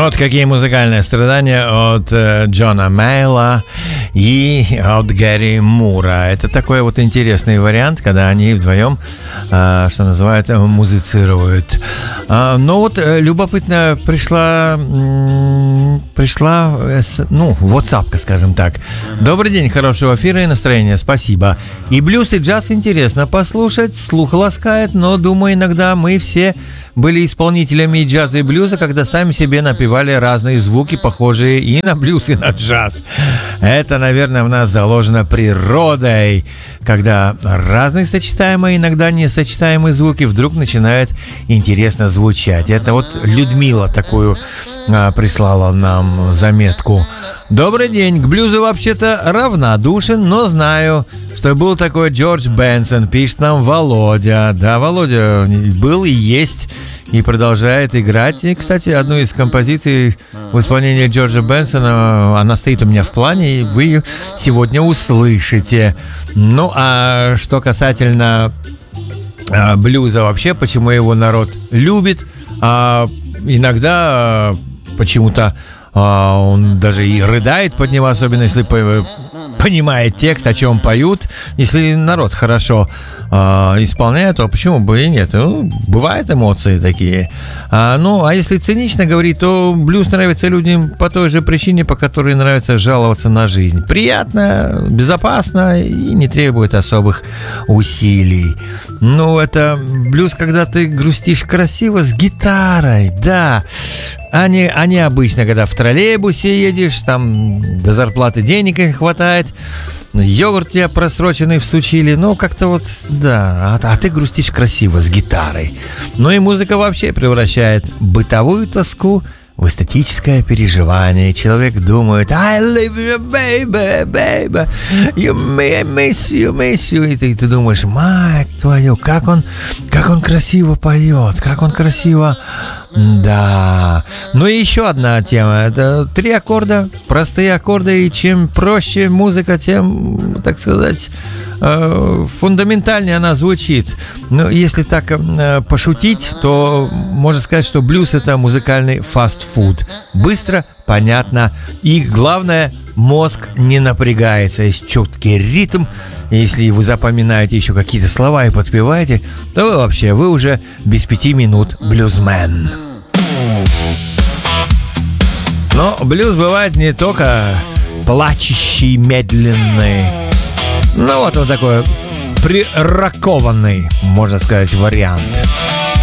Вот какие музыкальные страдания от Джона Мейла и от Гэри Мура. Это такой вот интересный вариант, когда они вдвоем, что называется, музицируют. Но вот любопытно пришла WhatsApp-ка, скажем так. Добрый день, хорошего эфира и настроения, спасибо. И блюз, и джаз интересно послушать, слух ласкает, но, думаю, иногда мы все были исполнителями джаза и блюза, когда сами себе напевали разные звуки, похожие и на блюз, и на джаз. Это, наверное, в нас заложено природой, когда разные сочетаемые, иногда несочетаемые звуки вдруг начинают интересно звучать. Это вот Людмила такую прислала нам заметку. Добрый день, к блюзу вообще-то равнодушен, но знаю, что был такой Джордж Бенсон, пишет нам Володя. Да, Володя был и есть, и продолжает играть. И, кстати, одну из композиций в исполнении Джорджа Бенсона, она стоит у меня в плане, и вы ее сегодня услышите. Ну, а что касательно блюза вообще, почему его народ любит, иногда почему-то он даже и рыдает под него, особенно если понимает текст, о чем поют. Если народ хорошо исполняет, то почему бы и нет? Ну, бывают эмоции такие. А если цинично говорить, то блюз нравится людям по той же причине, по которой нравится жаловаться на жизнь. Приятно, безопасно и не требует особых усилий. Это блюз, когда ты грустишь красиво с гитарой, да. А не обычно, когда в троллейбусе едешь, там до зарплаты денег не хватает, йогурт тебя просроченный всучили, как-то вот, да, а ты грустишь красиво с гитарой. И музыка вообще превращает бытовую тоску в эстетическое переживание. Человек думает: I live you, baby, baby, you miss you. И ты думаешь: мать твою, как он красиво поет, как он красиво. Да. И еще одна тема. Это 3 аккорда, простые аккорды. И чем проще музыка, тем, так сказать, фундаментальнее она звучит. Если так пошутить, то можно сказать, что блюз — это музыкальный фастфуд. Быстро, понятно. И главное, мозг не напрягается. Есть четкий ритм. Если вы запоминаете еще какие-то слова и подпеваете, то вы уже без 5 минут блюзмен. Но блюз бывает не только плачущий, медленный. Вот такой прирокованный, можно сказать, вариант.